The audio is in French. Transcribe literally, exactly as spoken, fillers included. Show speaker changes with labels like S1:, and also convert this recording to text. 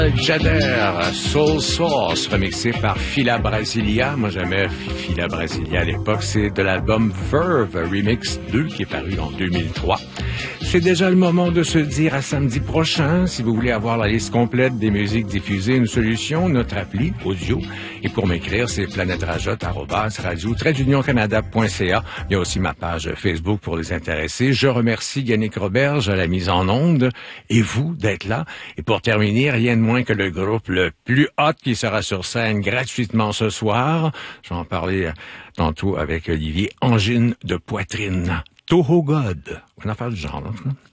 S1: Jader, Soul Source, remixé par Fila Brasilia. Moi, j'aimais Fila Brasilia à l'époque. C'est de l'album Verve Remix deux qui est paru en deux mille trois. C'est déjà le moment de se dire à samedi prochain. Si vous voulez avoir la liste complète des musiques diffusées, une solution, notre appli audio. Et pour m'écrire, c'est planèterajot arobase radio trait d'union canada point c a. Il y a aussi ma page Facebook pour les intéressés. Je remercie Yannick Roberge à la mise en onde et vous d'être là. Et pour terminer, rien de moins que le groupe le plus hot qui sera sur scène gratuitement ce soir. Je vais en parler tantôt avec Olivier. Angine de poitrine. Toho God. On en parle du genre, là.